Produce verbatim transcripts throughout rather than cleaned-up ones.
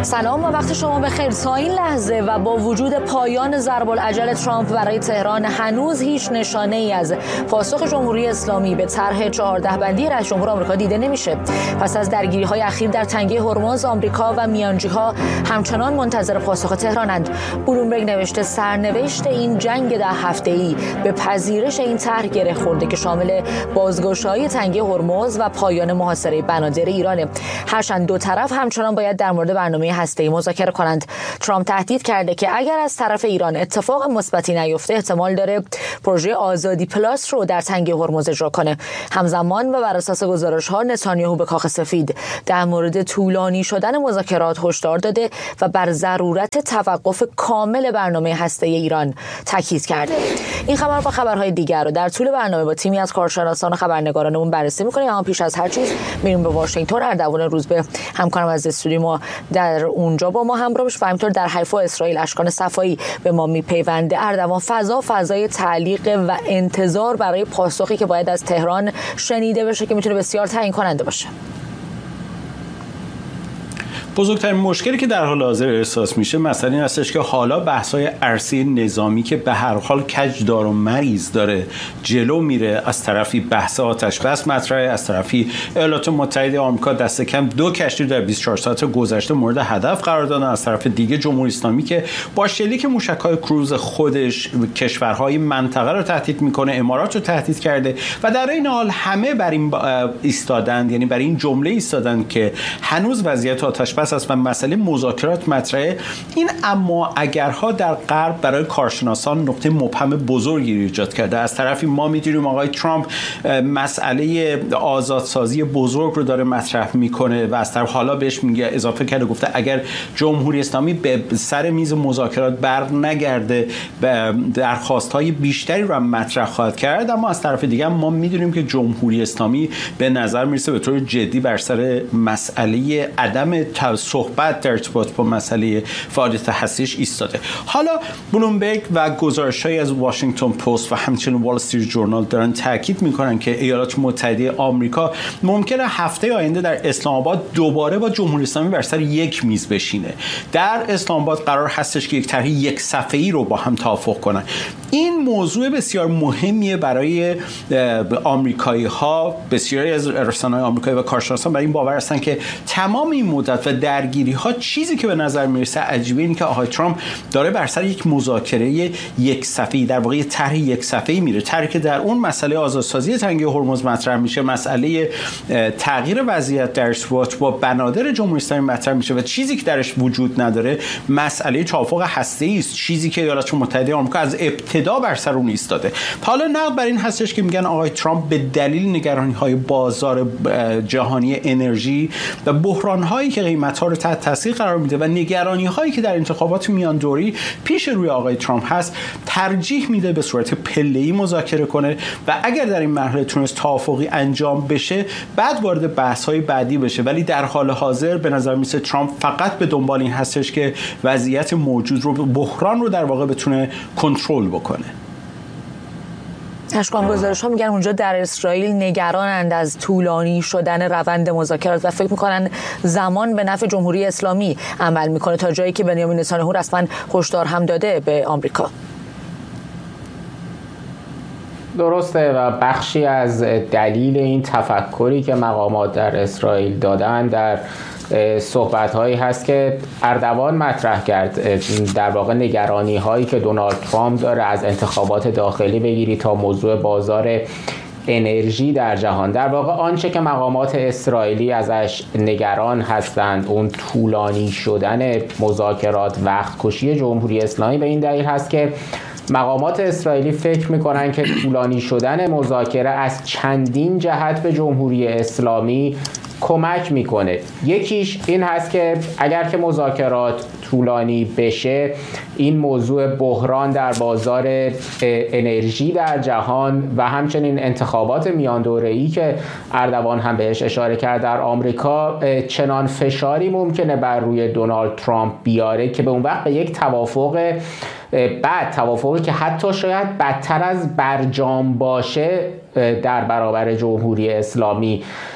سلام و وقت شما بخیر. تا این لحظه و با وجود پایان ضرب العجل ترامپ برای تهران هنوز هیچ نشانه ای از پاسخ جمهوری اسلامی به طرح چهارده بندی رئیس جمهور آمریکا دیده نمیشه. پس از درگیری های اخیر در تنگه هرمز، آمریکا و میانجی‌ها همچنان منتظر پاسخ تهرانند. بلومبرگ نوشته سرنوشت این جنگ ده هفته‌ای به پذیرش این طرح گره خورده که شامل بازگشایی تنگه هرمز و پایان محاصره بنادر ایرانه. هرچند دو طرف همچنان باید در مورد برنامه هسته‌ای مذاکره کنند. ترامپ تهدید کرده که اگر از طرف ایران اتفاق مثبتی نیفته احتمال داره پروژه آزادی پلاس رو در تنگه هرمز اجرا کنه. همزمان و بر اساس گزارش‌ها نتانیاهو به کاخ سفید در مورد طولانی شدن مذاکرات هشدار داده و بر ضرورت توقف کامل برنامه هسته‌ای ایران تاکید کرده. این خبر با خبرهای دیگر رو در طول برنامه با تیمی از کارشناسان و خبرنگارانمون بررسی می‌کنیم. اما پیش از هر چیز میریم به واشنگتن. اردوان روز به همکارم از استودیو ما در اونجا با ما همراه بشه و همینطور در حیفا اسرائیل اشکان صفایی به ما میپیونده. اردوان، فضا فضای تعلیق و انتظار برای پاسخی که باید از تهران شنیده بشه که میتونه بسیار تعیین کننده باشه. بزرگترین مشکلی که در حال حاضر احساس میشه مثلا این هستش که حالا بحث‌های عرصه نظامی که به هر حال کجدار و مریض داره جلو میره، از طرفی بحث آتش بس مطرحه، از طرفی ایالات متحده آمریکا دست کم دو کشتی در بیست و چهار ساعت گذشته مورد هدف قرار دادن، از طرف دیگه جمهوری اسلامی که با شلیک موشک‌های کروز خودش کشورهای منطقه رو تهدید میکنه، امارات رو تهدید کرده و در این حال همه بر این ایستادن، یعنی بر این جمله ایستادن که هنوز وضعیت آتش بس است و مسئله مذاکرات مطرحه. این اما اگرها در غرب برای کارشناسان نقطه مبهم بزرگی ایجاد کرده. از طرفی ما می‌دونیم آقای ترامپ مسئله آزادسازی بزرگ رو داره مطرح میکنه و از طرف حالا بهش میگه اضافه کرده گفته اگر جمهوری اسلامی به سر میز مذاکرات بر نگرده درخواست‌های بیشتری رو مطرح خواهد کرد. اما از طرف دیگه ما می‌دونیم که جمهوری اسلامی به نظر میرسه به طور جدی بر سر مسئله عدم صحبت در ارتباط با مسئله فعالیت هسته‌ایش ایستاده. حالا بلومبرگ و گزارش‌هایی از واشنگتن پست و همچنین وال استریت ژورنال دارن تاکید می‌کنن که ایالات متحده آمریکا ممکنه هفته آینده در اسلام آباد دوباره با جمهوری اسلامی بر سر یک میز بشینه. در اسلام آباد قرار هستش که یک طرح یک صفحه‌ای رو با هم توافق کنن. این موضوع بسیار مهمیه برای آمریکایی‌ها. بسیاری از رسانه‌های آمریکایی و کارشناسان بر این باور هستن که تمام این مدت و درگیری ها چیزی که به نظر میرسه عجیبه اینه که آقای ترامپ داره بر سر یک مذاکره یک صفحه‌ای، در واقع طرح یک صفحه‌ای میره، طرحی که در اون مسئله آزادسازی تنگه هرمز مطرح میشه، مسئله تغییر وضعیت در ارتباط با بنادر جمهوری اسلامی مطرح میشه و چیزی که درش وجود نداره مسئله توافق هسته‌ای است، چیزی که ایالات متحده آمریکا از ابتدا بر سر اون ایستاده. حالا نقد بر این هستش که میگن آقای ترامپ به دلیل نگرانی‌های بازار جهانی انرژی و بحران‌هایی که قیمت‌ها رو تحت تاثیر قرار میده و نگرانی‌هایی که در انتخابات میان دوری پیش روی آقای ترامپ هست ترجیح میده به صورت پله‌ای مذاکره کنه و اگر در این مرحله تونست توافقی انجام بشه بعد وارد بحث‌های بعدی بشه. ولی در حال حاضر به نظر میسه ترامپ فقط به دنبال این هستش که وضعیت موجود رو، بحران رو در واقع بتونه کنترل بکنه. اشکان، گزارش‌ها میگن اونجا در اسرائیل نگرانند از طولانی شدن روند مذاکرات و فکر میکنن زمان به نفع جمهوری اسلامی عمل میکنه تا جایی که بنیامین نتانیاهو رسما هشدار هم داده به آمریکا. درسته و بخشی از دلیل این تفکری که مقامات در اسرائیل دادن در صحبت‌هایی هست که اردوان مطرح کرد، در واقع نگرانی هایی که دونالد ترامپ داره از انتخابات داخلی بگیری تا موضوع بازار انرژی در جهان. در واقع آنچه که مقامات اسرائیلی ازش نگران هستند اون طولانی شدن مذاکرات، وقت کشی جمهوری اسلامی به این دلیل هست که مقامات اسرائیلی فکر میکنن که طولانی شدن مذاکره از چندین جهت به جمهوری اسلامی کمک میکنه. یکیش این هست که اگر که مذاکرات طولانی بشه این موضوع بحران در بازار انرژی در جهان و همچنین انتخابات میان دوره‌ای که اردوان هم بهش اشاره کرد در آمریکا چنان فشاری ممکنه بر روی دونالد ترامپ بیاره که به اون وقت به یک توافق بعد توافقی که حتی شاید بدتر از برجام باشه در برابر جمهوری اسلامی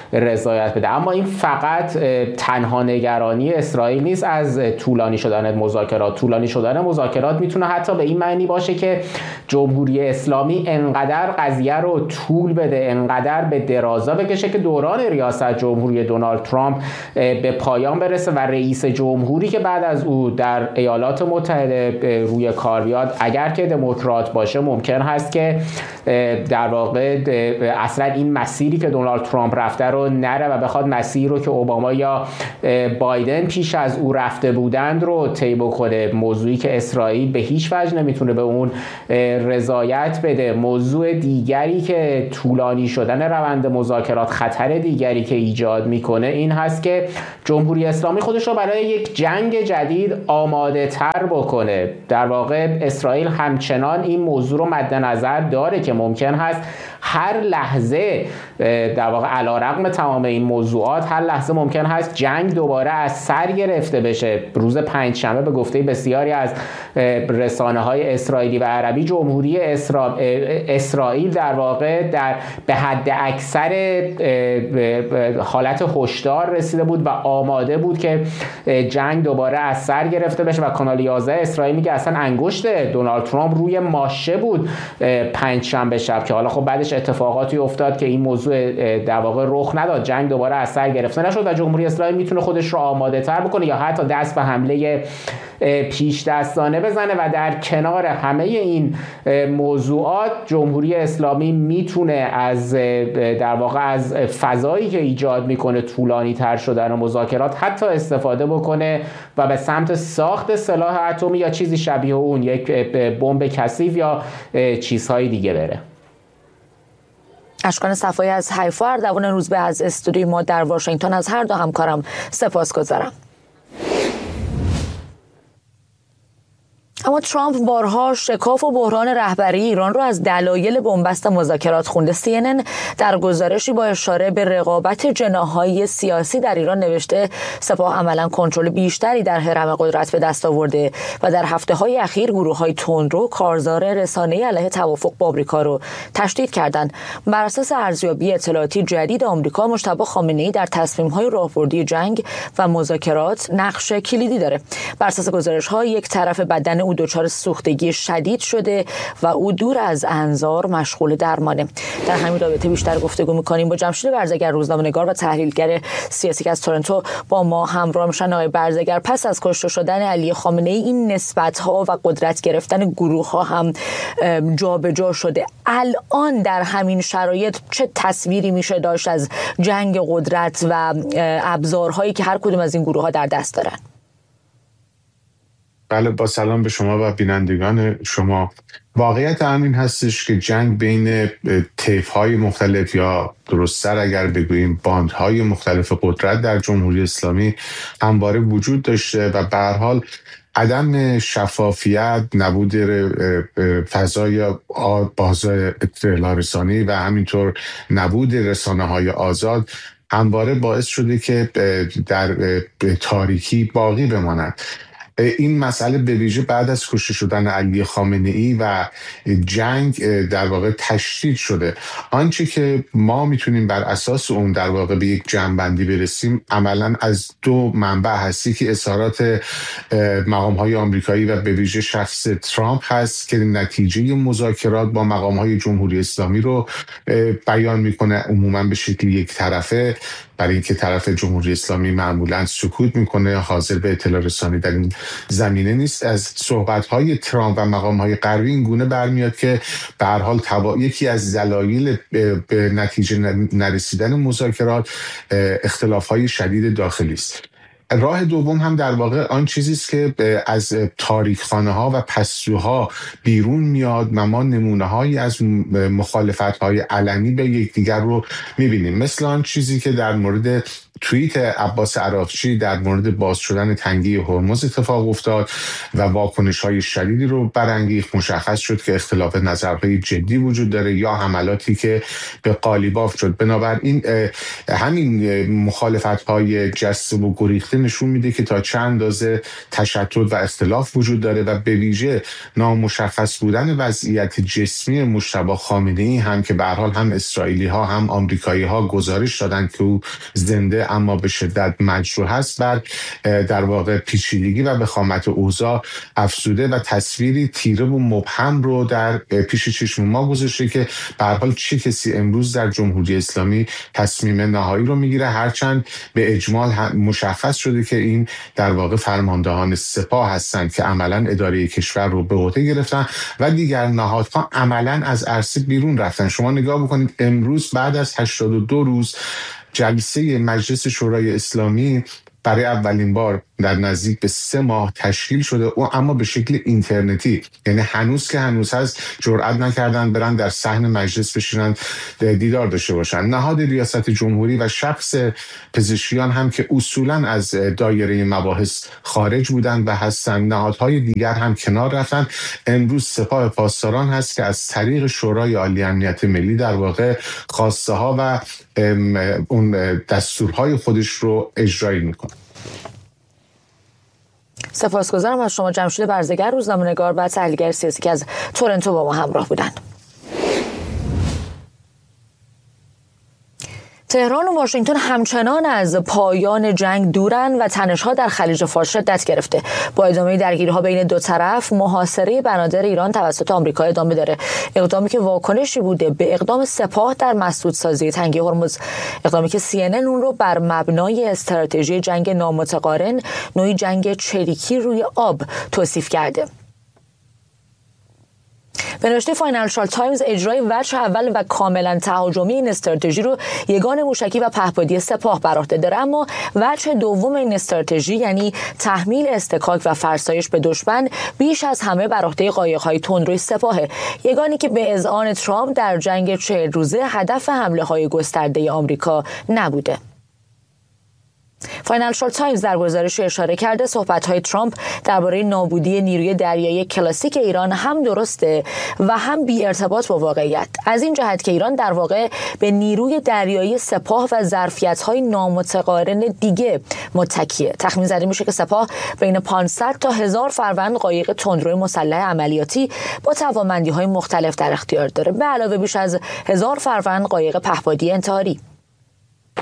رضایت بده. اما این فقط تنها نگرانی اسرائیل نیست از طولانی شدن مذاکرات. طولانی شدن مذاکرات میتونه حتی به این معنی باشه که جمهوری اسلامی انقدر قضیه رو طول بده، انقدر به درازا بکشه که دوران ریاست جمهوری دونالد ترامپ به پایان برسه و رئیس جمهوری که بعد از او در ایالات متحده روی کار بیاد، اگر که دموکرات باشه، ممکن هست که در واقع اصلا این مسیری که دونالد ترامپ رفته رو نره و بخواد مسیر رو که اوباما یا بایدن پیش از او رفته بودند رو طی بکنه. موضوعی که اسرائیل به هیچ وجه نمیتونه به اون رضایت بده. موضوع دیگری که طولانی شدن روند مذاکرات، خطر دیگری که ایجاد میکنه این هست که جمهوری اسلامی خودش رو برای یک جنگ جدید آماده تر بکنه. در واقع اسرائیل همچنان این موضوع رو مد نظر داره که ممکن هست هر لحظه، در واقع علیرغم تمام این موضوعات، هر لحظه ممکن هست جنگ دوباره از سر گرفته بشه. روز پنجشنبه به گفته بسیاری از رسانه های اسرائیلی و عربی، جمهوری اسرا... اسرائیل در واقع در به حد اکثر حالت هشدار رسیده بود و آماده بود که جنگ دوباره از سر گرفته بشه و کانال یازده اسرائیل میگه اصلا انگشت دونالد ترامپ روی ماشه بود پنجشنبه شب، که حالا خب بعدش اتفاقاتی افتاد که این موضوع در واقع رخ نداد، جنگ دوباره از سر گرفته نشد و جمهوری اسلامی میتونه خودش رو آماده تر بکنه یا حتی دست به حمله پیش دستانه بزنه. و در کنار همه این موضوعات جمهوری اسلامی میتونه از در واقع از فضایی که ایجاد میکنه طولانی تر شدن مذاکرات حتی استفاده بکنه و به سمت ساخت سلاح اتمی یا چیزی شبیه اون، یک بمب کثیف یا چیزهای دیگه بره. اشکان صفایی از حیفا، اردوان روزبه از استودیوی ما در واشنگتن، از هر دو همکارم سپاسگزارم. اما ترامپ بارها شکاف و بحران رهبری ایران را از دلایل بنبست مذاکرات خونده. سی ان ان در گزارشی با اشاره به رقابت جناح‌های سیاسی در ایران نوشته سپاه عملاً کنترل بیشتری در حرم قدرت به دست آورده و در هفته‌های اخیر گروه‌های تندرو کارزار رسانه‌ای علیه توافق با آمریکا رو تشدید کردند. بر اساس ارزیابی اطلاعاتی جدید آمریکا، مجتبی خامنه‌ای در تصمیم‌های راهبردی جنگ و مذاکرات نقش کلیدی داره. بر اساس گزارش‌ها یک طرف بدن او دچار سوختگی شدید شده و او دور از انظار مشغول درمانه. در همین رابطه بیشتر گفتگو می‌کنیم با جمشید برزگر، روزنامه‌نگار و تحلیلگر سیاسی که از تورنتو با ما همراه میشن. آقای برزگر، پس از کشته شدن علی خامنه‌ای این نسبت‌ها و قدرت گرفتن گروه‌ها هم جابجا شده. الان در همین شرایط چه تصویری میشه داشت از جنگ قدرت و ابزارهایی که هر کدوم از این گروه‌ها در دست دارن؟ بله، با سلام به شما و بینندگان شما. واقعیت همین هستش که جنگ بین طیف‌های مختلف یا درست‌تر اگر بگوییم باندهای مختلف قدرت در جمهوری اسلامی همواره وجود داشته و به هر حال عدم شفافیت، نبود فضای بازار اطلاع رسانی و همینطور نبود رسانه‌های آزاد همواره باعث شده که در تاریکی باقی بماند. این مسئله به ویژه بعد از کشته شدن علی خامنه‌ای و جنگ در واقع تشدید شده. آنچه که ما میتونیم بر اساس اون در واقع به یک جمع‌بندی برسیم عملاً از دو منبع هستی که اظهارات مقام‌های آمریکایی و به ویژه شخص ترامپ هست که نتیجه مذاکرات با مقام‌های جمهوری اسلامی رو بیان میکنه، عموماً به شکل یک طرفه، برای اینکه طرف جمهوری اسلامی معمولاً سکوت میکنه، حاضر به اطلاع رسانی در این زمینه نیست. از صحبت‌های ترامپ و مقام‌های غربی این گونه برمیاد که به هر حال تبا... یکی از دلایل به نتیجه نرسیدن مذاکرات اختلاف‌های شدید داخلی است. راه دوم هم در واقع آن چیزی است که از تاریکخانه‌ها و پستوها بیرون میاد و ما نمونه‌هایی از مخالفت‌های علنی به یکدیگر رو می‌بینیم، مثل آن چیزی که در مورد توییت عباس عراقچی در مورد باز شدن تنگی هرمز اتفاق افتاد و واکنش‌های شدیدی رو برانگیخت. مشخص شد که اختلاف نظرهای جدی وجود داره یا حملاتی که به قالیباف شد. بنابراین همین مخالفت‌های جسته و گریخته نشون میده که تا چند اندازه تشتت و اختلاف وجود داره و به ویژه نامشخص بودن وضعیت جسمی مجتبی خامنه‌ای هم که به هر حال هم اسرائیلی‌ها هم آمریکایی‌ها گزارش دادن که او زنده اما به شدت مجروح است، بر در واقع پیچیدگی و وخامت اوضاع افزوده و تصویری تیره و مبهم رو در پیش چشم ما گذاشته که به هر حال چه کسی امروز در جمهوری اسلامی تصمیم نهایی رو میگیره، هرچند به اجمال مشخص شده که این در واقع فرماندهان سپاه هستند که عملاً اداره کشور رو به عهده گرفتن و دیگر نهادها عملاً از عرصه بیرون رفتن. شما نگاه بکنید امروز بعد از هشتاد و دو روز جلسه مجلس شورای اسلامی برای اولین بار در نزدیک به سه ماه تشکیل شده، او اما به شکل اینترنتی، یعنی هنوز که هنوز هست جرئت نکردن برن در صحن مجلس بشینن دیدار داشته باشن. نهاد ریاست جمهوری و شخص پزشکیان هم که اصولا از دایره مباحث خارج بودن و هستن، نهادهای دیگر هم کنار رفتن. امروز سپاه پاسداران هست که از طریق شورای عالی امنیت ملی در واقع خواسته ها و اون دستورهای خودش رو اجرایی میکنه. سپاسگزارم از شما جمشید برزگر، روزنامه‌نگار و تحلیلگر سیاسی که از تورنتو با ما همراه بودند. تهران و واشنگتن همچنان از پایان جنگ دورن و تنش‌ها در خلیج فارس شدت گرفته. با ادامه درگیری‌ها بین دو طرف، محاصره بنادر ایران توسط آمریکا ادامه داره. اقدامی که واکنشی بوده به اقدام سپاه در مسدودسازی تنگی هرمز، اقدامی که سی ان ان اون رو بر مبنای استراتژی جنگ نامتقارن، نوعی جنگ چریکی روی آب توصیف کرده. به نوشته فاینانشال تایمز، اجرای وجه اول و کاملا تهاجمی این استراتژی رو یگان موشکی و پهپادی سپاه بر عهده داره، اما وجه دوم این استراتژی یعنی تحمیل استکاک و فرسایش به دشمن بیش از همه بر عهده قایق‌های تندروی سپاه، یگانی که به اذعان ترامپ در جنگ چهل روزه هدف حمله‌های گسترده آمریکا نبوده. فاینانشال تایمز در گزارش اشاره کرده صحبت‌های ترامپ درباره نابودی نیروی دریایی کلاسیک ایران هم درسته و هم بی ارتباط با واقعیت، از این جهت که ایران در واقع به نیروی دریایی سپاه و ظرفیت‌های نامتقارن دیگه متکیه. تخمین زده میشه که سپاه بین پانصد تا هزار فروند قایق تندروی مسلح عملیاتی با توانمندی‌های مختلف در اختیار داره، به علاوه بیش از هزار فروند قایق پهپادی انتحاری.